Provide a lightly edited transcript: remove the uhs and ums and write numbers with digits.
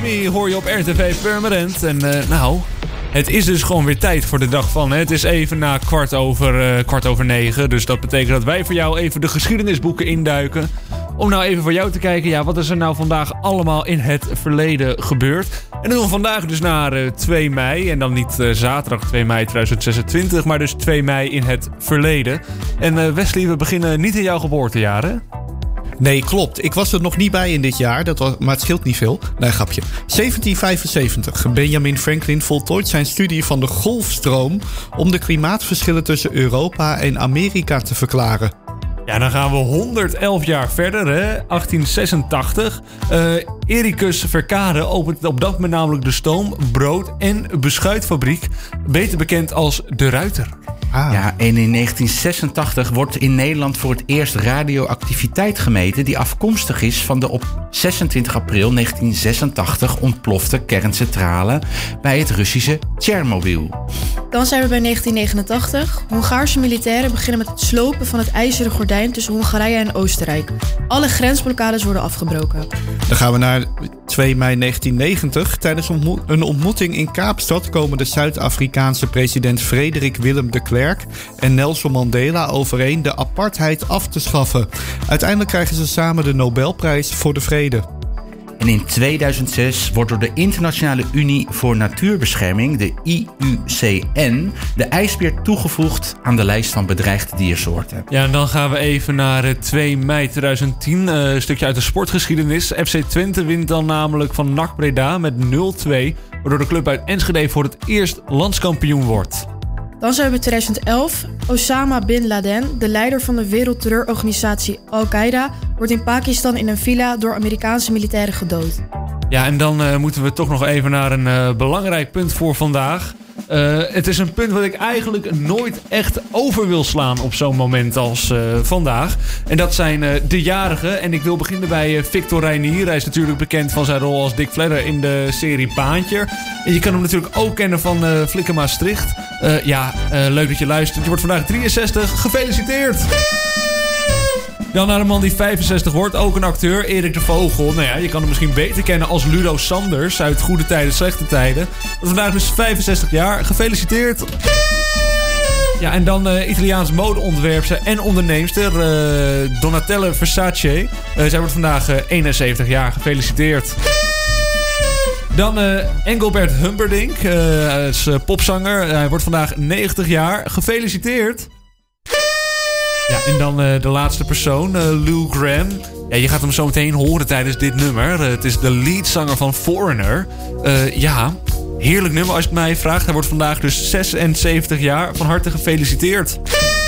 Me hoor je op RTV Permanent. En het is dus gewoon weer tijd voor de dag van. Hè? Het is even na kwart over 9. Dus dat betekent dat wij voor jou even de geschiedenisboeken induiken. Om nou even voor jou te kijken, wat is er nou vandaag allemaal in het verleden gebeurd? En dat doen we vandaag dus naar 2 mei. En dan niet zaterdag 2 mei 2026, maar dus 2 mei in het verleden. En Wesley, we beginnen niet in jouw geboortejaar, hè? Nee, klopt. Ik was er nog niet bij in dit jaar, maar het scheelt niet veel. Nee, grapje. 1775. Benjamin Franklin voltooit zijn studie van de golfstroom om de klimaatverschillen tussen Europa en Amerika te verklaren. Ja, dan gaan we 111 jaar verder, hè? 1886. Ericus Verkade opent op dat moment namelijk de stoom-, brood- en beschuitfabriek. Beter bekend als De Ruiter. Ja, en in 1986 wordt in Nederland voor het eerst radioactiviteit gemeten die afkomstig is van de op 26 april 1986 ontplofte kerncentrale bij het Russische Tsjernobyl. Dan zijn we bij 1989. Hongaarse militairen beginnen met het slopen van het ijzeren gordijn tussen Hongarije en Oostenrijk. Alle grensblokkades worden afgebroken. Dan gaan we naar 2 mei 1990. Tijdens een ontmoeting in Kaapstad komen de Zuid-Afrikaanse president Frederik Willem de Klerk en Nelson Mandela overeen de apartheid af te schaffen. Uiteindelijk krijgen ze samen de Nobelprijs voor de Vrede. En in 2006 wordt door de Internationale Unie voor Natuurbescherming, de IUCN, de ijsbeer toegevoegd aan de lijst van bedreigde diersoorten. Ja, en dan gaan we even naar 2 mei 2010, een stukje uit de sportgeschiedenis. FC Twente wint dan namelijk van NAC Breda met 0-2, waardoor de club uit Enschede voor het eerst landskampioen wordt. Dan zijn we bij 2011. Osama Bin Laden, de leider van de wereldterreurorganisatie Al-Qaeda, wordt in Pakistan in een villa door Amerikaanse militairen gedood. Ja, en dan moeten we toch nog even naar een belangrijk punt voor vandaag. Het is een punt wat ik eigenlijk nooit echt over wil slaan op zo'n moment als vandaag. En dat zijn de jarigen. En ik wil beginnen bij Victor Reinier. Hij is natuurlijk bekend van zijn rol als Dick Fledder in de serie Paantje. En je kan hem natuurlijk ook kennen van Flikker Maastricht. Leuk dat je luistert. Je wordt vandaag 63. Gefeliciteerd! Dan naar een man die 65 wordt, ook een acteur, Erik de Vogel. Nou ja, je kan hem misschien beter kennen als Ludo Sanders uit Goede Tijden, Slechte Tijden. Vandaag dus 65 jaar. Gefeliciteerd! Ja, en dan Italiaans modeontwerpster en onderneemster Donatella Versace. Zij wordt vandaag 71 jaar. Gefeliciteerd! Dan Engelbert Humperdinck, hij is popzanger. Hij wordt vandaag 90 jaar. Gefeliciteerd! Ja, en dan de laatste persoon, Lou Gramm. Ja, je gaat hem zo meteen horen tijdens dit nummer. Het is de leadzanger van Foreigner. Heerlijk nummer als je het mij vraagt. Hij wordt vandaag dus 76 jaar. Van harte gefeliciteerd.